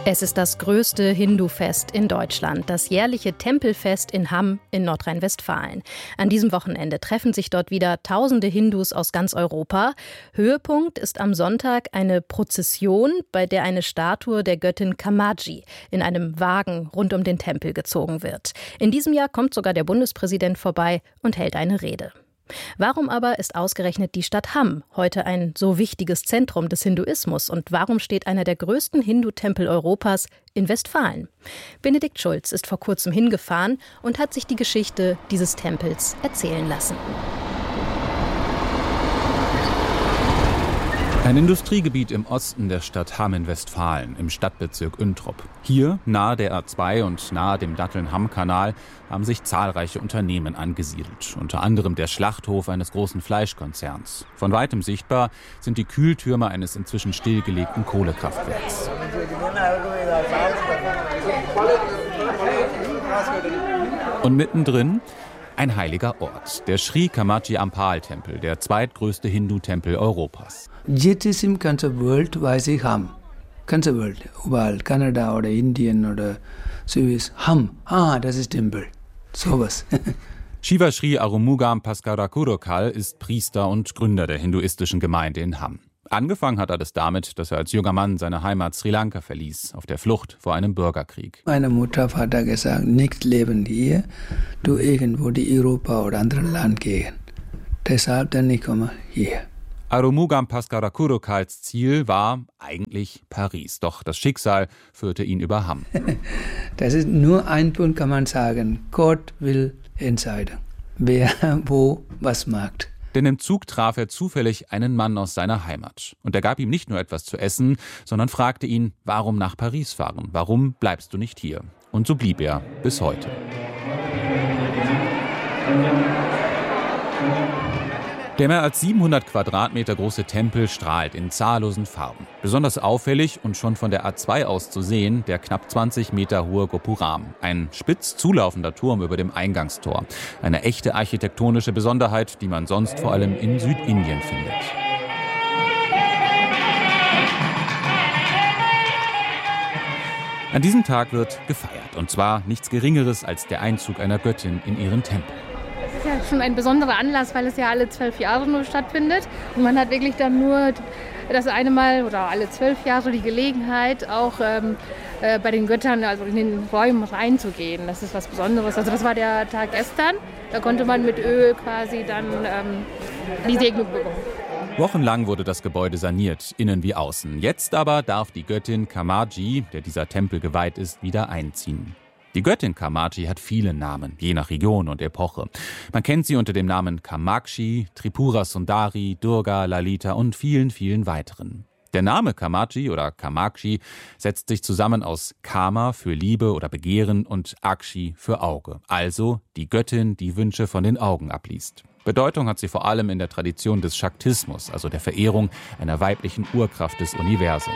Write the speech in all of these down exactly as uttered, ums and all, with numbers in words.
Es ist das größte Hindu-Fest in Deutschland, das jährliche Tempelfest in Hamm in Nordrhein-Westfalen. An diesem Wochenende treffen sich dort wieder tausende Hindus aus ganz Europa. Höhepunkt ist am Sonntag eine Prozession, bei der eine Statue der Göttin Kamaji in einem Wagen rund um den Tempel gezogen wird. In diesem Jahr kommt sogar der Bundespräsident vorbei und hält eine Rede. Warum aber ist ausgerechnet die Stadt Hamm heute ein so wichtiges Zentrum des Hinduismus und warum steht einer der größten Hindu-Tempel Europas in Westfalen? Benedikt Schulz ist vor kurzem hingefahren und hat sich die Geschichte dieses Tempels erzählen lassen. Ein Industriegebiet im Osten der Stadt Hamm in Westfalen, im Stadtbezirk Üntrop. Hier, nahe der A zwei und nahe dem Datteln-Hamm-Kanal, haben sich zahlreiche Unternehmen angesiedelt. Unter anderem der Schlachthof eines großen Fleischkonzerns. Von weitem sichtbar sind die Kühltürme eines inzwischen stillgelegten Kohlekraftwerks. Und mittendrin ein heiliger Ort, der Sri Kamaji Ampal-Tempel, der zweitgrößte Hindu-Tempel Europas. Jetzt ist im ganzen Welt, weiß ich, Hamm. Ganze Welt, überall, Kanada oder Indien oder Süß. Hamm, ah, das ist Tempel. Sowas. Shiva Sri Arumugam Paskarakurokal ist Priester und Gründer der hinduistischen Gemeinde in Hamm. Angefangen hat alles damit, dass er als junger Mann seine Heimat Sri Lanka verließ, auf der Flucht vor einem Bürgerkrieg. Meine Mutter hat gesagt, nicht leben hier, du irgendwo die Europa oder anderen Land gehen. Deshalb dann ich komme hier. Arumugam Paskarakurokals Ziel war eigentlich Paris, doch das Schicksal führte ihn über Hamm. Das ist nur ein Punkt, kann man sagen, Gott will entscheiden, wer wo was mag. Denn im Zug traf er zufällig einen Mann aus seiner Heimat. Und er gab ihm nicht nur etwas zu essen, sondern fragte ihn, warum nach Paris fahren? Warum bleibst du nicht hier? Und so blieb er bis heute. Der mehr als siebenhundert Quadratmeter große Tempel strahlt in zahllosen Farben. Besonders auffällig und schon von der A zwei aus zu sehen, der knapp zwanzig Meter hohe Gopuram. Ein spitz zulaufender Turm über dem Eingangstor. Eine echte architektonische Besonderheit, die man sonst vor allem in Südindien findet. An diesem Tag wird gefeiert. Und zwar nichts Geringeres als der Einzug einer Göttin in ihren Tempel. Das ist ja schon ein besonderer Anlass, weil es ja alle zwölf Jahre nur stattfindet. Und man hat wirklich dann nur das eine Mal oder alle zwölf Jahre die Gelegenheit, auch ähm, äh, bei den Göttern, also in den Räumen reinzugehen. Das ist was Besonderes. Also das war der Tag gestern. Da konnte man mit Öl quasi dann ähm, die Segnung bekommen. Wochenlang wurde das Gebäude saniert, innen wie außen. Jetzt aber darf die Göttin Kamaji, der dieser Tempel geweiht ist, wieder einziehen. Die Göttin Kamaji hat viele Namen, je nach Region und Epoche. Man kennt sie unter dem Namen Kamakshi, Tripura Sundari, Durga, Lalita und vielen, vielen weiteren. Der Name Kamaji oder Kamakshi setzt sich zusammen aus Kama für Liebe oder Begehren und Akshi für Auge. Also die Göttin, die Wünsche von den Augen abliest. Bedeutung hat sie vor allem in der Tradition des Shaktismus, also der Verehrung einer weiblichen Urkraft des Universums.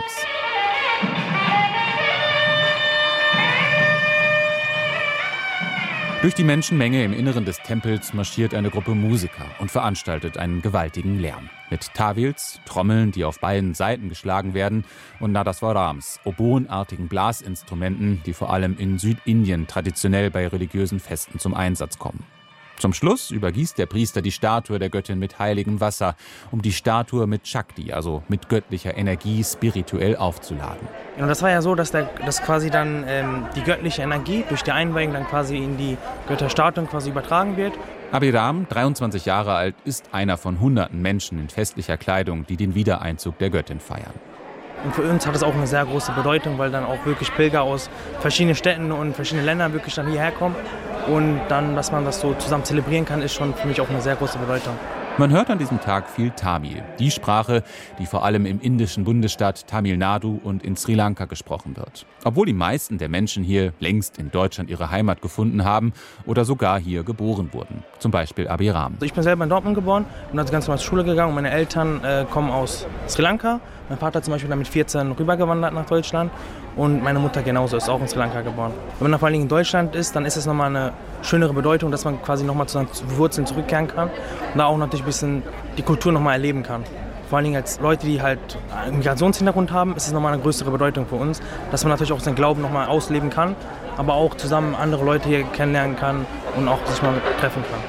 Durch die Menschenmenge im Inneren des Tempels marschiert eine Gruppe Musiker und veranstaltet einen gewaltigen Lärm. Mit Tawils, Trommeln, die auf beiden Seiten geschlagen werden, und Nadaswarams, oboenartigen Blasinstrumenten, die vor allem in Südindien traditionell bei religiösen Festen zum Einsatz kommen. Zum Schluss übergießt der Priester die Statue der Göttin mit heiligem Wasser, um die Statue mit Shakti, also mit göttlicher Energie, spirituell aufzuladen. Und das war ja so, dass, der, dass quasi dann ähm, die göttliche Energie durch die Einweihung dann quasi in die Götterstatuen quasi übertragen wird. Abhiram, dreiundzwanzig Jahre alt, ist einer von hunderten Menschen in festlicher Kleidung, die den Wiedereinzug der Göttin feiern. Und für uns hat es auch eine sehr große Bedeutung, weil dann auch wirklich Pilger aus verschiedenen Städten und verschiedenen Ländern wirklich dann hierher kommen. Und dann, dass man das so zusammen zelebrieren kann, ist schon für mich auch eine sehr große Bedeutung. Man hört an diesem Tag viel Tamil, die Sprache, die vor allem im indischen Bundesstaat Tamil Nadu und in Sri Lanka gesprochen wird. Obwohl die meisten der Menschen hier längst in Deutschland ihre Heimat gefunden haben oder sogar hier geboren wurden. Zum Beispiel Abhiram. Also ich bin selber in Dortmund geboren und habe ganz normal zur Schule gegangen. Und meine Eltern äh, kommen aus Sri Lanka. Mein Vater zum Beispiel dann mit vierzehn rübergewandert nach Deutschland. Und meine Mutter genauso, ist auch in Sri Lanka geboren. Wenn man vor allen Dingen in Deutschland ist, dann ist es nochmal eine schönere Bedeutung, dass man quasi nochmal zu seinen Wurzeln zurückkehren kann und da auch natürlich ein bisschen die Kultur nochmal erleben kann. Vor allen Dingen als Leute, die halt einen Migrationshintergrund haben, ist es nochmal eine größere Bedeutung für uns, dass man natürlich auch seinen Glauben nochmal ausleben kann, aber auch zusammen andere Leute hier kennenlernen kann und auch sich mal treffen kann.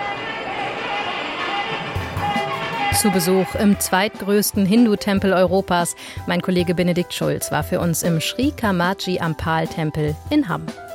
Zu Besuch im zweitgrößten Hindu-Tempel Europas. Mein Kollege Benedikt Schulz war für uns im Sri Kamaji Ampal-Tempel in Hamm.